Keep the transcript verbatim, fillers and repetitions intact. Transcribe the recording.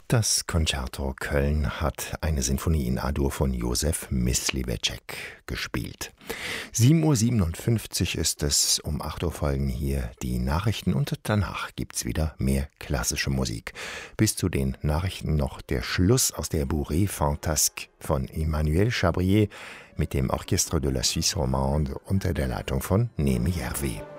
Das Concerto Köln hat eine Sinfonie in A-Dur von Josef Mysliveček gespielt. sieben Uhr siebenundfünfzig ist es, um acht Uhr folgen hier die Nachrichten und danach gibt's wieder mehr klassische Musik. Bis zu den Nachrichten noch der Schluss aus der Bourrée Fantasque von Emmanuel Chabrier mit dem Orchestre de la Suisse Romande unter der Leitung von Nemi Hervé.